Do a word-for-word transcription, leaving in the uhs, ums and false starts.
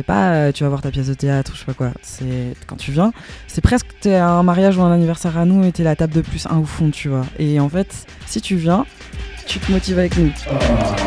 pas euh, tu vas voir ta pièce de théâtre ou je sais pas quoi. C'est quand tu viens, c'est presque t'es à un mariage ou un anniversaire à nous et t'es la table de plus un au fond, tu vois. Et en fait, si tu viens, tu te motives avec nous.